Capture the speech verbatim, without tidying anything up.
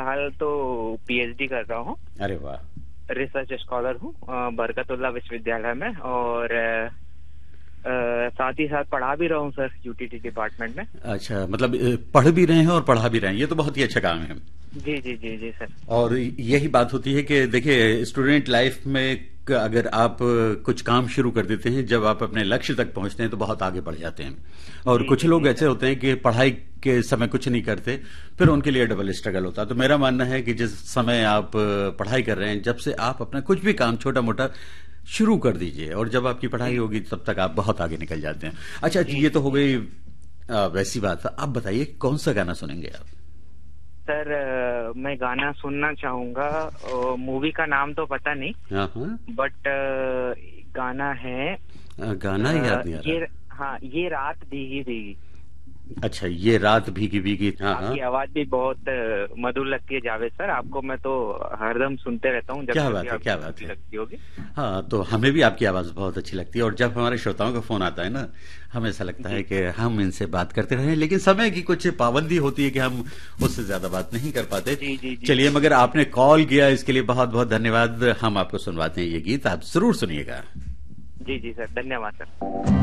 फिलहाल तो पीएचडी कर रहा हूँ। अरे वाह। रिसर्च स्कॉलर हूँ बरकतुल्लाह विश्वविद्यालय में, और आ, आ, साथ ही साथ पढ़ा भी रहा हूँ सर यूटीटी डिपार्टमेंट में। अच्छा, मतलब पढ़ भी रहे हैं और पढ़ा भी रहे हैं, ये तो बहुत ही अच्छा काम है। जी जी जी जी सर। और यही बात होती है कि देखिए, स्टूडेंट लाइफ में अगर आप कुछ काम शुरू कर देते हैं, जब आप अपने लक्ष्य तक पहुंचते हैं तो बहुत आगे बढ़ जाते हैं। और कुछ लोग ऐसे होते हैं कि पढ़ाई के समय कुछ नहीं करते, फिर उनके लिए डबल स्ट्रगल होता है। तो मेरा मानना है कि जिस समय आप पढ़ाई कर रहे हैं, जब से आप अपना कुछ भी काम छोटा मोटा शुरू कर दीजिए, और जब आपकी पढ़ाई होगी तब तक आप बहुत आगे निकल जाते हैं। अच्छा जी, ये तो हो गई वैसी बात। आप बताइए कौन सा गाना सुनेंगे आप? सर मैं गाना सुनना चाहूंगा, मूवी का नाम तो पता नहीं, बट गाना है, गाना ही याद नहीं आ रहा। ये हाँ, ये रात भीगी भीगी। अच्छा, ये रात भीगी भीगी। हाँ, आपकी आवाज भी बहुत मधुर लगती है जावेद सर, आपको मैं तो हरदम सुनते रहता हूँ। क्या बात है, क्या बात है। लगती होगी। हाँ, तो हमें भी आपकी आवाज बहुत अच्छी लगती है, और जब हमारे श्रोताओं का फोन आता है ना, हमें ऐसा लगता है कि हम इनसे बात करते रहें, लेकिन समय की कुछ पाबंदी होती है कि हम उससे ज्यादा बात नहीं कर पाते। चलिए, मगर आपने कॉल किया, इसके लिए बहुत बहुत धन्यवाद। हम आपको सुनवाते हैं ये गीत, आप जरूर सुनिएगा। जी जी सर, धन्यवाद सर।